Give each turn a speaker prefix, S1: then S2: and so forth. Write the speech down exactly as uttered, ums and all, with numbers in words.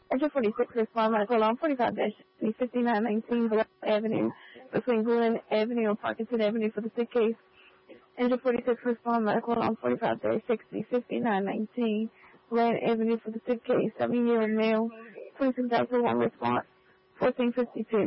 S1: Engine forty-six, respond medical alarm forty-five dash fifty-nine nineteen Glen Avenue, between Glen Avenue and Parkinson Avenue for the sick case. Engine forty-six, respond medical alarm forty-five dash sixty fifty-nine nineteen Glen Avenue for the sick case. seven-year-old male, twenty-six thousand one response, fourteen fifty-two.